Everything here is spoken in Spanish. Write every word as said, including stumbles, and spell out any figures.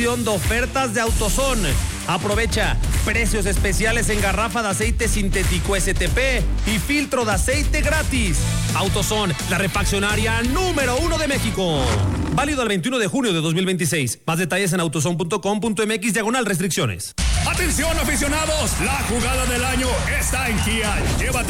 de ofertas de AutoZone. Aprovecha precios especiales en garrafa de aceite sintético S T P y filtro de aceite gratis. AutoZone, la refaccionaria número uno de México. Válido al veintiuno de junio de dos mil veintiséis. Más detalles en autozone punto com punto m x diagonal restricciones. Atención aficionados, la jugada del año está en Kia. Llévate